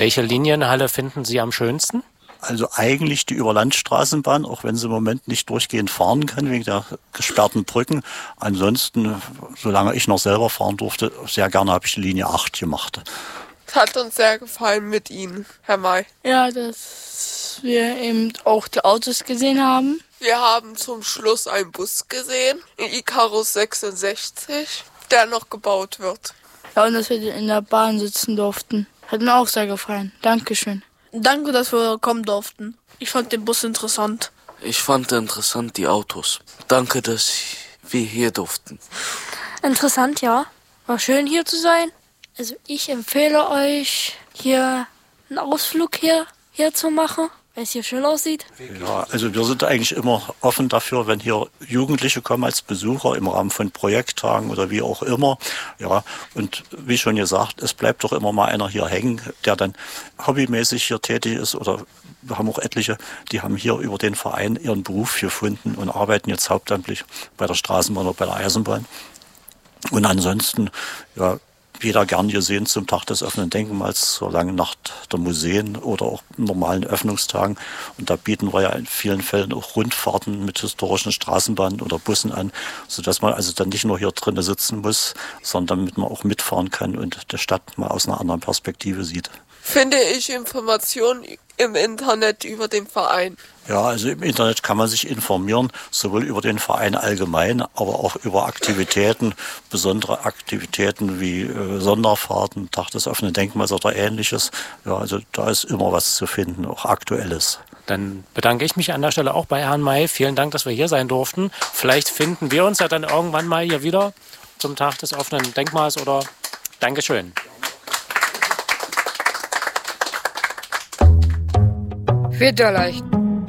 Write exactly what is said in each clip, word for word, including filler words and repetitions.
Welche Linienhalle finden Sie am schönsten? Also eigentlich die Überlandstraßenbahn, auch wenn sie im Moment nicht durchgehend fahren kann wegen der gesperrten Brücken. Ansonsten, solange ich noch selber fahren durfte, sehr gerne habe ich die Linie acht gemacht. Es hat uns sehr gefallen mit Ihnen, Herr May. Ja, dass wir eben auch die Autos gesehen haben. Wir haben zum Schluss einen Bus gesehen, ein Icarus sechsundsechzig, der noch gebaut wird. Ja, und dass wir in der Bahn sitzen durften. Hat mir auch sehr gefallen. Dankeschön. Danke, dass wir kommen durften. Ich fand den Bus interessant. Ich fand interessant die Autos. Danke, dass wir hier durften. Interessant, ja. War schön hier zu sein. Also ich empfehle euch, hier einen Ausflug hier, hier zu machen, weil es hier schön aussieht. Ja, also wir sind eigentlich immer offen dafür, wenn hier Jugendliche kommen als Besucher im Rahmen von Projekttagen oder wie auch immer. Ja, und wie schon gesagt, es bleibt doch immer mal einer hier hängen, der dann hobbymäßig hier tätig ist, oder wir haben auch etliche, die haben hier über den Verein ihren Beruf gefunden und arbeiten jetzt hauptamtlich bei der Straßenbahn oder bei der Eisenbahn. Und ansonsten, ja, jeder gern gesehen zum Tag des offenen Denkmals, zur langen Nacht der Museen oder auch normalen Öffnungstagen. Und da bieten wir ja in vielen Fällen auch Rundfahrten mit historischen Straßenbahnen oder Bussen an, sodass man also dann nicht nur hier drinnen sitzen muss, sondern damit man auch mitfahren kann und die Stadt mal aus einer anderen Perspektive sieht. Finde ich Informationen im Internet über den Verein. Ja, also im Internet kann man sich informieren, sowohl über den Verein allgemein, aber auch über Aktivitäten, besondere Aktivitäten wie äh, Sonderfahrten, Tag des offenen Denkmals oder Ähnliches. Ja, also da ist immer was zu finden, auch Aktuelles. Dann bedanke ich mich an der Stelle auch bei Herrn May. Vielen Dank, dass wir hier sein durften. Vielleicht finden wir uns ja dann irgendwann mal hier wieder zum Tag des offenen Denkmals oder Dankeschön. Federleicht.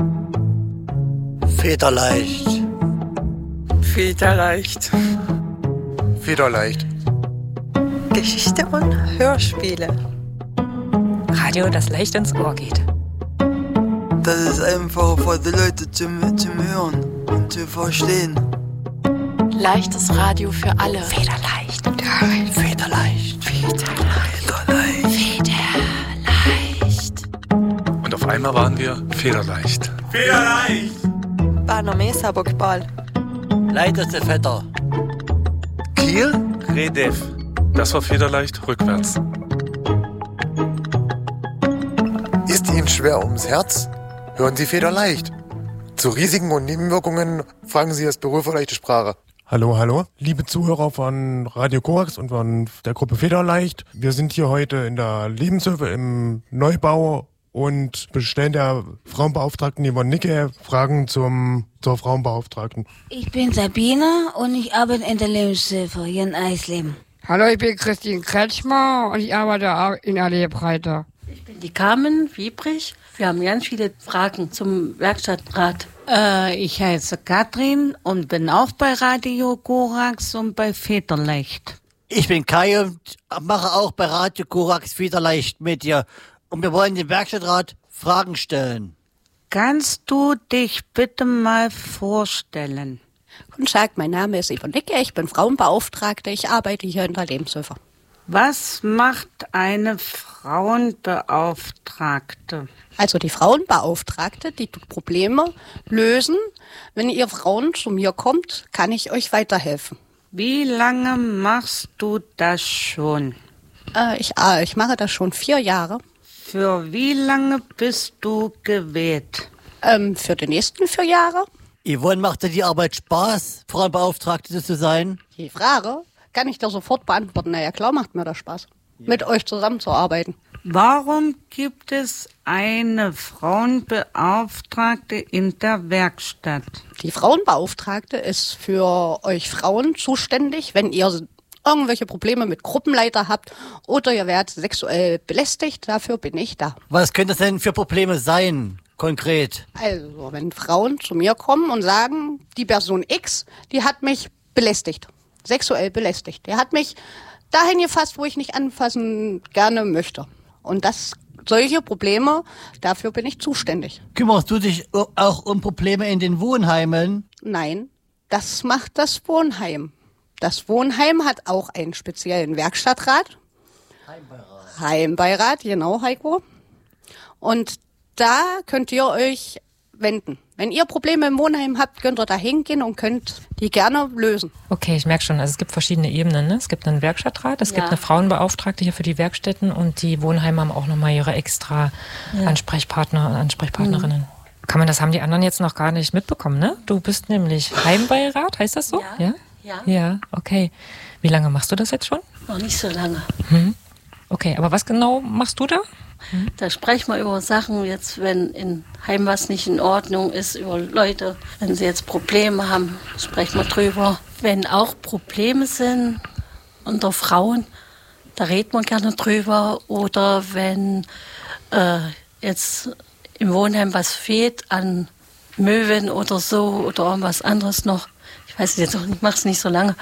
Federleicht. Federleicht. Federleicht. Geschichte und Hörspiele. Radio, das leicht ins Ohr geht. Das ist einfach für die Leute zum, zum Hören und zu verstehen. Leichtes Radio für alle. Federleicht. Federleicht. Federleicht. Federleicht. Federleicht. Und auf einmal waren wir federleicht. Federleicht. Bahner Mesa-Bockball. Leichteste Vetter. Kiel? Redev. Das war federleicht rückwärts. Ist Ihnen schwer ums Herz? Hören Sie federleicht. Zu Risiken und Nebenwirkungen fragen Sie das Büro für leichte Sprache. Hallo, hallo, liebe Zuhörer von Radio Korax und von der Gruppe Federleicht. Wir sind hier heute in der Lebenshilfe im Neubau und stellen der Frauenbeauftragten Yvonne Nicke Fragen zum, zur Frauenbeauftragten. Ich bin Sabine und ich arbeite in der Lebenshilfe hier in Eisleben. Hallo, ich bin Christine Kretschmer und ich arbeite in Allee-Breiter. Ich bin die Carmen Wiebrich. Wir haben ganz viele Fragen zum Werkstattrat. Äh, ich heiße Katrin und bin auch bei Radio Korax und bei Federleicht. Ich bin Kai und mache auch bei Radio Korax Federleicht mit dir. Und wir wollen dem Werkstattrat Fragen stellen. Kannst du dich bitte mal vorstellen? Guten Tag, mein Name ist Yvonne Nicke, ich bin Frauenbeauftragte, ich arbeite hier in der Lebenshilfe. Was macht eine Frauenbeauftragte? Also die Frauenbeauftragte, die tut Probleme lösen. Wenn ihr Frauen zu mir kommt, kann ich euch weiterhelfen. Wie lange machst du das schon? Äh, ich, äh, ich mache das schon vier Jahre. Für wie lange bist du gewählt? Ähm, für die nächsten vier Jahre. Yvonne, macht dir die Arbeit Spaß, Frauenbeauftragte zu sein? Die Frage kann ich dir sofort beantworten. Na ja, klar macht mir das Spaß, ja. Mit euch zusammenzuarbeiten. Warum gibt es eine Frauenbeauftragte in der Werkstatt? Die Frauenbeauftragte ist für euch Frauen zuständig, wenn ihr irgendwelche Probleme mit Gruppenleiter habt oder ihr werdet sexuell belästigt. Dafür bin ich da. Was könnte es denn für Probleme sein, konkret? Also, wenn Frauen zu mir kommen und sagen, die Person X, die hat mich belästigt, sexuell belästigt. Der hat mich dahin gefasst, wo ich nicht anfassen gerne möchte. Und das, solche Probleme, dafür bin ich zuständig. Kümmerst du dich auch um Probleme in den Wohnheimen? Nein, das macht das Wohnheim. Das Wohnheim hat auch einen speziellen Werkstattrat. Heimbeirat. Heimbeirat, genau, Heiko. Und da könnt ihr euch wenden. Wenn ihr Probleme im Wohnheim habt, könnt ihr da hingehen und könnt die gerne lösen. Okay, ich merke schon, also es gibt verschiedene Ebenen. Ne? Es gibt einen Werkstattrat, es ja. gibt eine Frauenbeauftragte hier für die Werkstätten und die Wohnheime haben auch nochmal ihre extra ja. Ansprechpartner und Ansprechpartnerinnen. Mhm. Kann man das, haben die anderen jetzt noch gar nicht mitbekommen, ne? Du bist nämlich Heimbeirat, heißt das so? Ja. Ja, ja, ja okay. Wie lange machst du das jetzt schon? Noch nicht so lange. Hm. Okay, aber was genau machst du da? Hm. Da sprechen wir über Sachen, jetzt wenn in Heim was nicht in Ordnung ist, über Leute, wenn sie jetzt Probleme haben, sprechen wir drüber. Wenn auch Probleme sind unter Frauen, da redet man gerne drüber. Oder wenn äh, jetzt im Wohnheim was fehlt an Möwen oder so oder irgendwas anderes noch. Ich weiß es jetzt auch nicht, ich mache es nicht so lange.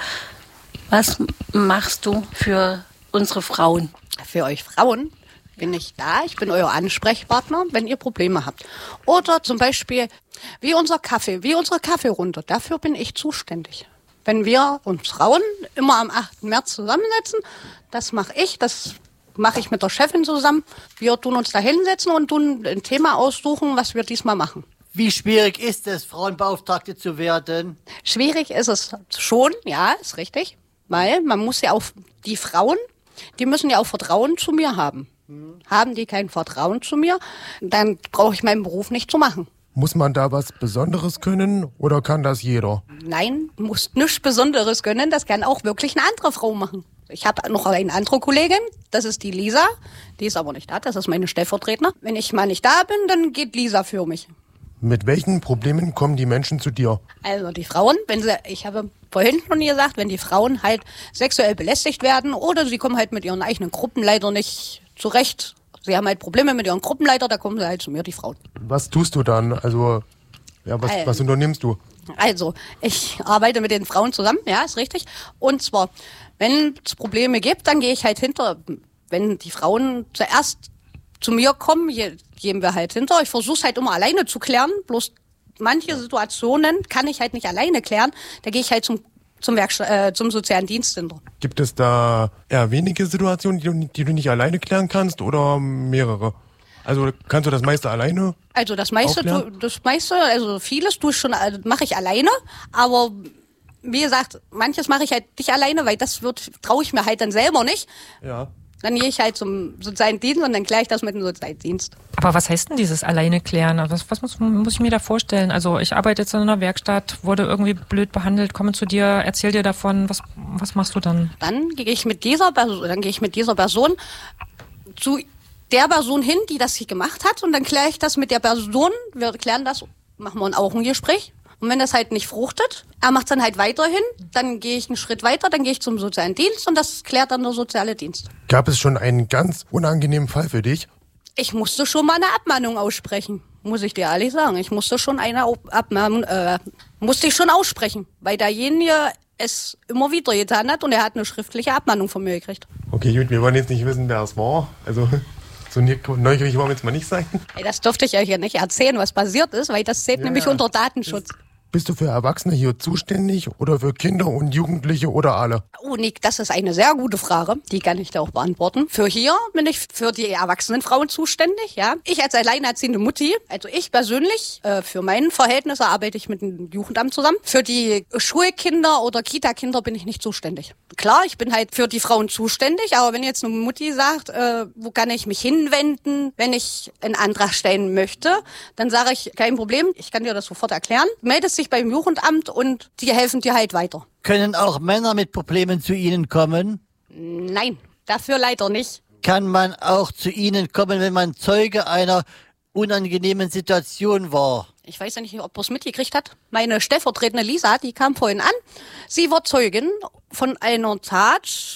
Was machst du für unsere Frauen? Für euch Frauen bin ich da. Ich bin euer Ansprechpartner, wenn ihr Probleme habt. Oder zum Beispiel wie unser Kaffee, wie unsere Kaffeerunde. Dafür bin ich zuständig. Wenn wir uns Frauen immer am achten März zusammensetzen, das mache ich, das mache ich mit der Chefin zusammen. Wir tun uns da hinsetzen und tun ein Thema aussuchen, was wir diesmal machen. Wie schwierig ist es, Frauenbeauftragte zu werden? Schwierig ist es schon, ja, ist richtig. Weil man muss ja auch, die Frauen, die müssen ja auch Vertrauen zu mir haben. Hm. Haben die kein Vertrauen zu mir, dann brauche ich meinen Beruf nicht zu machen. Muss man da was Besonderes können oder kann das jeder? Nein, muss nichts Besonderes können, das kann auch wirklich eine andere Frau machen. Ich habe noch eine andere Kollegin, das ist die Lisa, die ist aber nicht da, das ist meine Stellvertreterin. Wenn ich mal nicht da bin, dann geht Lisa für mich. Mit welchen Problemen kommen die Menschen zu dir? Also die Frauen, wenn sie, ich habe vorhin schon gesagt, wenn die Frauen halt sexuell belästigt werden oder sie kommen halt mit ihren eigenen Gruppenleiter nicht zurecht. Sie haben halt Probleme mit ihren Gruppenleiter, da kommen sie halt zu mir, die Frauen. Was tust du dann? Also, ja, was, also, was unternimmst du? Also, ich arbeite mit den Frauen zusammen, ja, ist richtig. Und zwar, wenn es Probleme gibt, dann gehe ich halt hinter, wenn die Frauen zuerst zu mir kommen, gehen wir halt hinter. Ich versuche es halt immer alleine zu klären, bloß manche Situationen kann ich halt nicht alleine klären. Da gehe ich halt zum zum, Werkst- äh, zum sozialen Dienst hinter. Gibt es da eher wenige Situationen, die du, die du nicht alleine klären kannst oder mehrere? Also kannst du das meiste alleine? Also das meiste, tu, das meiste, also vieles tue ich schon, also mache ich alleine, aber wie gesagt, manches mache ich halt nicht alleine, weil das wird traue ich mir halt dann selber nicht. Ja. Dann gehe ich halt zum sozialen Dienst und dann kläre ich das mit dem sozialen Dienst. Aber was heißt denn dieses alleine klären? Was, was muss, muss ich mir da vorstellen? Also ich arbeite jetzt in einer Werkstatt, wurde irgendwie blöd behandelt, komme zu dir, erzähl dir davon, was, was machst du dann? Dann gehe ich mit dieser Person, dann gehe ich mit dieser Person zu der Person hin, die das hier gemacht hat und dann kläre ich das mit der Person, wir klären das, machen wir ein Augengespräch. Und wenn das halt nicht fruchtet, er macht es dann halt weiterhin, dann gehe ich einen Schritt weiter, dann gehe ich zum sozialen Dienst und das klärt dann der soziale Dienst. Gab es schon einen ganz unangenehmen Fall für dich? Ich musste schon mal eine Abmahnung aussprechen, muss ich dir ehrlich sagen. Ich musste schon eine Abmahnung, äh, musste ich schon aussprechen, weil derjenige es immer wieder getan hat und er hat eine schriftliche Abmahnung von mir gekriegt. Okay, gut, wir wollen jetzt nicht wissen, wer es war. Also so neugierig wollen wir jetzt mal nicht sein. Hey, das durfte ich euch ja nicht erzählen, was passiert ist, weil das zählt ja, nämlich unter Datenschutz. Bist du für Erwachsene hier zuständig oder für Kinder und Jugendliche oder alle? Oh, Nick, das ist eine sehr gute Frage. Die kann ich dir auch beantworten. Für hier bin ich für die erwachsenen Frauen zuständig, ja. Ich als alleinerziehende Mutti, also ich persönlich, äh, für meine Verhältnisse arbeite ich mit dem Jugendamt zusammen. Für die Schulkinder oder Kita-Kinder bin ich nicht zuständig. Klar, ich bin halt für die Frauen zuständig, aber wenn jetzt eine Mutti sagt, äh, wo kann ich mich hinwenden, wenn ich einen Antrag stellen möchte, dann sage ich, kein Problem, ich kann dir das sofort erklären. Meldest dich beim Jugendamt und die helfen dir halt weiter. Können auch Männer mit Problemen zu Ihnen kommen? Nein, dafür leider nicht. Kann man auch zu Ihnen kommen, wenn man Zeuge einer unangenehmen Situation war? Ich weiß ja nicht, ob er es mitgekriegt hat. Meine stellvertretende Lisa, die kam vorhin an. Sie war Zeugin von einer Tat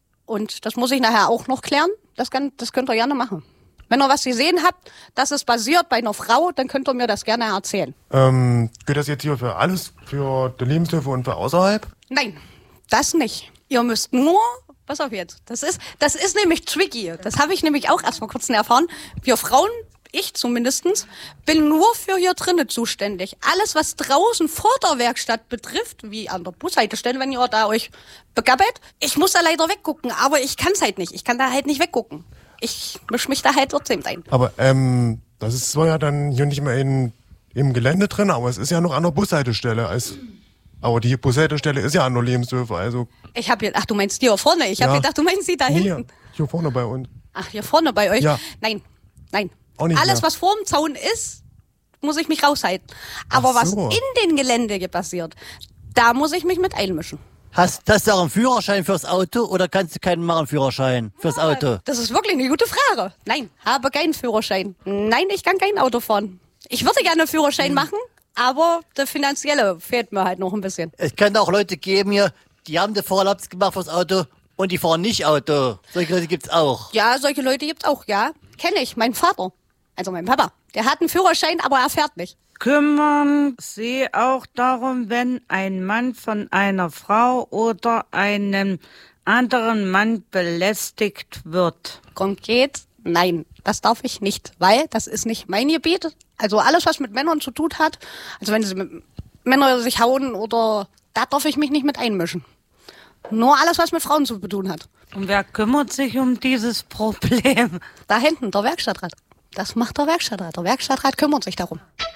und das muss ich nachher auch noch klären. Das, kann, das könnt ihr gerne machen. Wenn ihr was gesehen habt, dass es basiert bei einer Frau, dann könnt ihr mir das gerne erzählen. Ähm, gilt das jetzt hier für alles, für die Lebenshilfe und für außerhalb? Nein, das nicht. Ihr müsst nur, pass auf jetzt, das ist, das ist nämlich tricky. Das habe ich nämlich auch erst vor kurzem erfahren. Wir Frauen, ich zumindestens, bin nur für hier drinnen zuständig. Alles, was draußen vor der Werkstatt betrifft, wie an der Bushaltestelle, wenn ihr da euch begabbelt, ich muss da leider weggucken, aber ich kann es halt nicht. Ich kann da halt nicht weggucken. ich mische mich da halt trotzdem ein. Aber ähm, das ist zwar ja dann hier nicht mehr in, im Gelände drin, aber es ist ja noch an der Bushaltestelle. Als, aber die Bushaltestelle ist ja an der Lebenshöfe, also... Ich habe ach, du meinst hier vorne. Ich habe Ja. gedacht, du meinst die da Hier, hinten. hier vorne bei uns. Ach, hier vorne bei euch? Ja. Nein, nein. Auch nicht Alles, mehr. was vorm Zaun ist, muss ich mich raushalten. Aber Ach was so. in den Gelände passiert, da muss ich mich mit einmischen. Hast, hast du auch einen Führerschein fürs Auto oder kannst du keinen machen, Führerschein fürs Auto? Das ist wirklich eine gute Frage. Nein, habe keinen Führerschein. Nein, ich kann kein Auto fahren. Ich würde gerne einen Führerschein machen, aber der finanzielle fehlt mir halt noch ein bisschen. Es kann auch Leute geben hier, die haben den Vorlaps gemacht fürs Auto und die fahren nicht Auto. Solche Leute gibt's auch. Ja, solche Leute gibt's auch, ja. Kenne ich. Mein Vater, also mein Papa, der hat einen Führerschein, aber er fährt nicht. Kümmern Sie auch darum, wenn ein Mann von einer Frau oder einem anderen Mann belästigt wird? Konkret, nein, das darf ich nicht, weil das ist nicht mein Gebiet. Also alles, was mit Männern zu tun hat, also wenn sie mit Männern sich hauen oder, da darf ich mich nicht mit einmischen. Nur alles, was mit Frauen zu tun hat. Und wer kümmert sich um dieses Problem? Da hinten, der Werkstattrat. Das macht der Werkstattrat. Der Werkstattrat kümmert sich darum.